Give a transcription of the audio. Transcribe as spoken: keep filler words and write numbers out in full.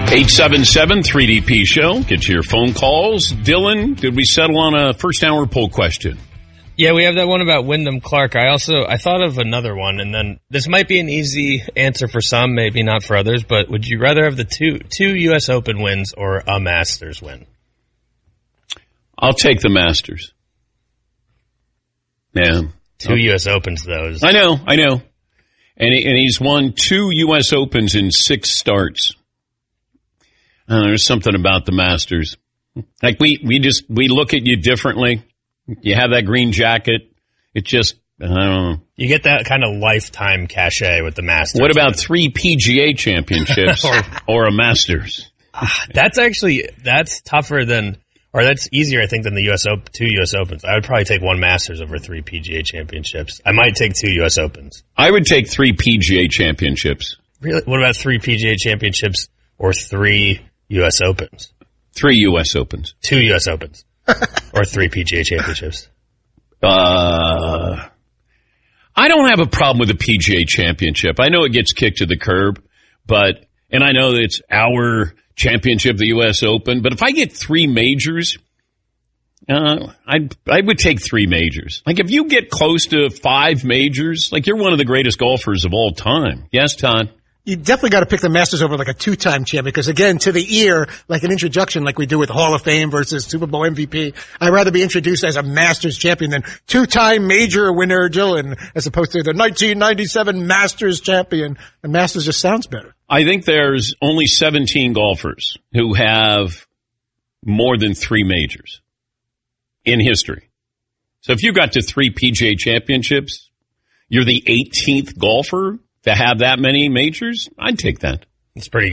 eight seven seven three D P show. Get to your phone calls. Dylan, did we settle on a first hour poll question? Yeah, we have that one about Wyndham Clark. I also, I thought of another one, and then this might be an easy answer for some, maybe not for others, but would you rather have the two two U S Open wins or a Masters win? I'll take the Masters. Yeah. Two U S Opens, those. I know, I know. And, he, and he's won two U S Opens in six starts. Uh, there's something about the Masters. Like, we, we just, we look at you differently. You have that green jacket. It just, I don't know. You get that kind of lifetime cachet with the Masters. What about three P G A championships or, or a Masters? That's actually, that's tougher than, or that's easier, I think, than the U S Open, two U S Opens. I would probably take one Masters over three P G A championships. I might take two U S Opens. I would take three P G A championships. Really? What about three P G A championships or three U S Opens? Three U S Opens. Two U S Opens. Or three P G A championships. Uh, I don't have a problem with the P G A championship. I know it gets kicked to the curb, but, and I know that it's our championship, the U S Open, but if I get three majors, uh, I I would take three majors. Like, if you get close to five majors, like, you're one of the greatest golfers of all time. Yes, Todd? You definitely got to pick the Masters over like a two-time champion because, again, to the ear, like an introduction like we do with Hall of Fame versus Super Bowl M V P, I'd rather be introduced as a Masters champion than two-time major winner Dylan as opposed to the nineteen ninety-seven Masters champion. And Masters just sounds better. I think there's only seventeen golfers who have more than three majors in history. So if you got to three P G A championships, you're the eighteenth golfer to have that many majors. I'd take that. It's pretty